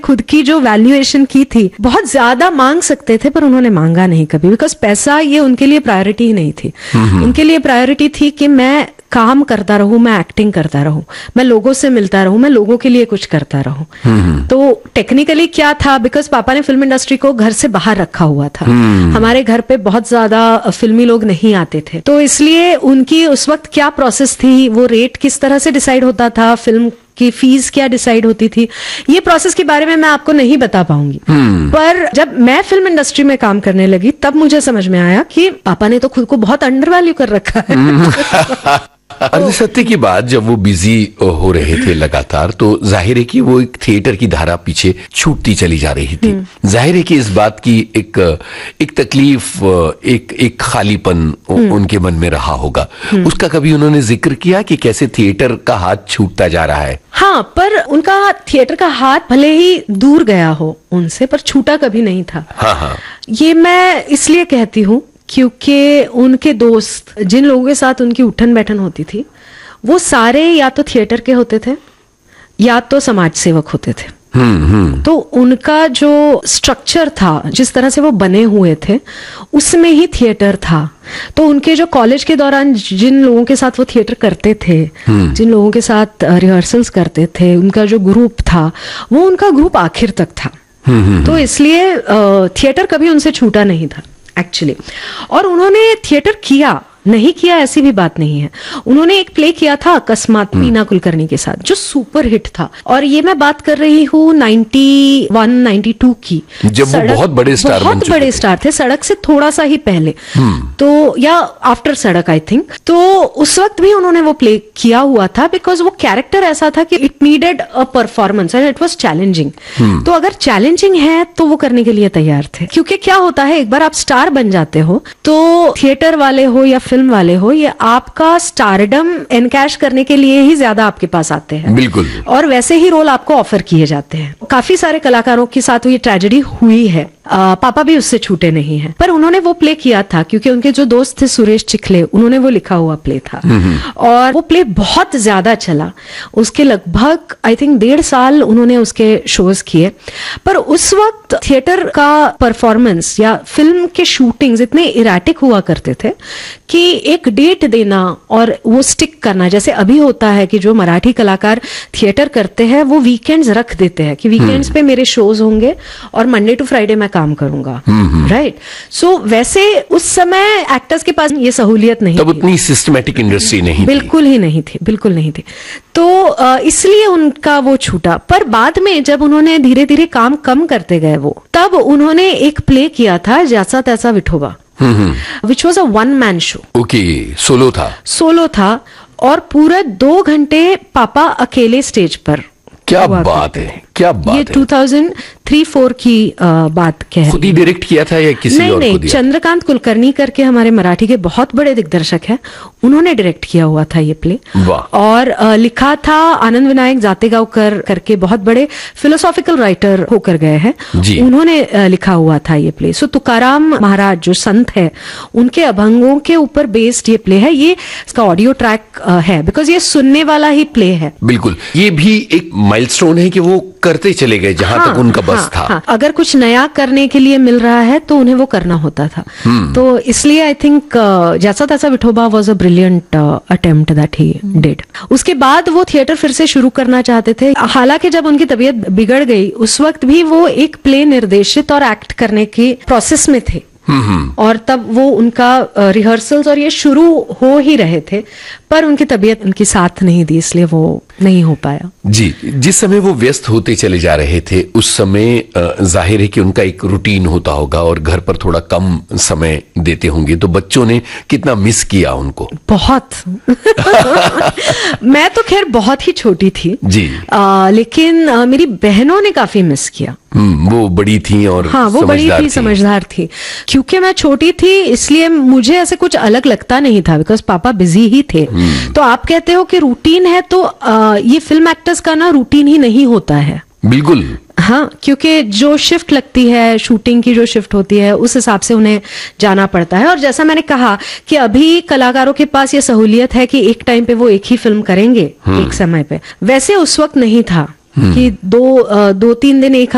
खुद की जो वैल्यूएशन की थी, बहुत ज्यादा मांग सकते थे पर उन्होंने मांगा नहीं कभी, बिकॉज पैसा ये उनके लिए प्रायोरिटी ही नहीं थी। उनके लिए प्रायोरिटी थी कि मैं काम करता रहूं, मैं एक्टिंग करता रहूं, मैं लोगों से मिलता रहूं, मैं लोगों के लिए कुछ करता रहूं। तो टेक्निकली क्या था, बिकॉज पापा ने फिल्म इंडस्ट्री को घर से बाहर रखा हुआ था, हमारे घर पे बहुत ज्यादा फिल्मी लोग नहीं आते थे, तो इसलिए उनकी उस वक्त क्या प्रोसेस थी, वो रेट किस तरह से डिसाइड होता था, फिल्म की फीस क्या डिसाइड होती थी, ये प्रोसेस के बारे में मैं आपको नहीं बता पाऊंगी। पर जब मैं फिल्म इंडस्ट्री में काम करने लगी तब मुझे समझ में आया कि पापा ने तो खुद को बहुत अंडर वैल्यू कर रखा है। और सत्य की बात, जब वो बिजी हो रहे थे लगातार, तो जाहिर है कि वो एक थिएटर की धारा पीछे छूटती चली जा रही थी। जाहिर है कि इस बात की एक तकलीफ, एक खालीपन उनके मन में रहा होगा। उसका कभी उन्होंने जिक्र किया कि कैसे थिएटर का हाथ छूटता जा रहा है? हाँ, पर उनका थिएटर का हाथ भले ही दूर गया हो उनसे, पर छूटा कभी नहीं था। हाँ। ये मैं इसलिए कहती हूँ क्योंकि उनके दोस्त, जिन लोगों के साथ उनकी उठन बैठन होती थी, वो सारे या तो थिएटर के होते थे या तो समाज सेवक होते थे। तो उनका जो स्ट्रक्चर था, जिस तरह से वो बने हुए थे, उसमें ही थिएटर था। तो उनके जो कॉलेज के दौरान जिन लोगों के साथ वो थिएटर करते थे, जिन लोगों के साथ रिहर्सल्स करते थे, उनका जो ग्रुप था, वो उनका ग्रुप आखिर तक था। तो इसलिए थिएटर कभी उनसे छूटा नहीं था एक्चुअली। और उन्होंने थिएटर किया, नहीं किया ऐसी भी बात नहीं है। उन्होंने एक प्ले किया था अकस्मात मीना कुलकर्णी के साथ, जो सुपर हिट था। और ये मैं बात कर रही हूँ 91-92 की, जब वो बहुत बड़े स्टार बन चुके थे। बड़े स्टार थे, सड़क से थोड़ा सा ही पहले, तो या आफ्टर सड़क आई थिंक। तो उस वक्त भी उन्होंने वो प्ले किया हुआ था, बिकॉज वो कैरेक्टर ऐसा था कि it needed a performance and it was challenging. तो अगर चैलेंजिंग है तो वो करने के लिए तैयार थे, क्योंकि क्या होता है, एक बार आप स्टार बन जाते हो तो थिएटर वाले हो या फिल्म वाले हो, ये आपका स्टारडम एनकैश करने के लिए ही ज्यादा आपके पास आते हैं। बिल्कुल। और वैसे ही रोल आपको ऑफर किए जाते हैं। काफी सारे कलाकारों के साथ ये ट्रेजेडी हुई है। पापा भी उससे छूटे नहीं हैं, पर उन्होंने वो प्ले किया था क्योंकि उनके जो दोस्त थे सुरेश चिखले, उन्होंने वो लिखा हुआ प्ले था। और वो प्ले बहुत ज्यादा चला, उसके लगभग आई थिंक 1.5 साल उन्होंने उसके शोज किए। पर उस वक्त थिएटर का परफॉर्मेंस या फिल्म के शूटिंग्स इतने इराटिक हुआ करते थे कि एक डेट देना और वो स्टिक करना, जैसे अभी होता है कि जो मराठी कलाकार थिएटर करते हैं वो वीकेंड्स रख देते हैं कि वीकेंड्स पे मेरे शोज होंगे और मंडे टू फ्राइडे मैं काम करूंगा, राइट। सो वैसे उस समय एक्टर्स के पास ये सहूलियत नहीं, तब उतनी सिस्टमैटिक इंडस्ट्री नहीं, बिल्कुल ही नहीं थी, बिल्कुल नहीं थी। तो इसलिए उनका वो छूटा। पर बाद में जब उन्होंने धीरे धीरे काम कम करते गए वो, तब उन्होंने एक प्ले किया था जैसा तैसा Vithoba, which was a one man show. Okay, solo था। और पूरे 2 घंटे पापा अकेले स्टेज पर। क्या बात है, क्या बात ये है। 2003-04 की बात कह। खुद ही डायरेक्ट किया था या किसी और को दिया? नहीं, चंद्रकांत कुलकर्णी करके हमारे मराठी के बहुत बड़े दिग्दर्शक हैं, उन्होंने डायरेक्ट किया हुआ था ये प्ले। और लिखा था आनंद विनायक जातेगावकर करके, बहुत बड़े फिलोसॉफिकल राइटर होकर गए हैं, उन्होंने लिखा हुआ था ये प्ले। सो तुकाराम महाराज जो संत है, उनके अभंगों के ऊपर बेस्ड ये प्ले है। ये इसका ऑडियो ट्रैक है, बिकॉज ये सुनने वाला ही प्ले है। बिल्कुल, ये भी एक माइलस्टोन है कि वो करते चले गए जहां तक उनका बस था। अगर कुछ नया करने के लिए मिल रहा है तो उन्हें वो करना होता था। तो इसलिए आई थिंक जैसा तैसा Vithoba was a brilliant attempt that he did. उसके बाद वो थिएटर फिर से शुरू करना चाहते थे। हालांकि जब उनकी तबीयत बिगड़ गई उस वक्त भी वो एक प्ले निर्देशित और एक्ट करने की प्रोसेस में थे। और तब वो उनका रिहर्सल्स और ये शुरू हो ही रहे थे, पर उनकी तबीयत उनकी साथ नहीं दी, इसलिए वो नहीं हो पाया। जी, जिस समय वो व्यस्त होते चले जा रहे थे उस समय जाहिर है कि उनका एक रूटीन होता होगा और घर पर थोड़ा कम समय देते होंगे, तो बच्चों ने कितना मिस किया उनको? बहुत। मैं तो खैर बहुत ही छोटी थी जी, लेकिन मेरी बहनों ने काफी मिस किया। वो बड़ी थी और हाँ, वो बड़ी थी, समझदार थी। क्योंकि मैं छोटी थी इसलिए मुझे ऐसे कुछ अलग लगता नहीं था, बिकॉज पापा बिजी ही थे। तो आप कहते हो कि रूटीन है, तो ये फिल्म एक्टर्स का ना रूटीन ही नहीं होता है। बिल्कुल। हाँ, क्योंकि जो शिफ्ट लगती है, शूटिंग की जो शिफ्ट होती है, उस हिसाब से उन्हें जाना पड़ता है। और जैसा मैंने कहा कि अभी कलाकारों के पास ये सहूलियत है कि एक टाइम पे वो एक ही फिल्म करेंगे एक समय पे, वैसे उस वक्त नहीं था कि 2-3 दिन एक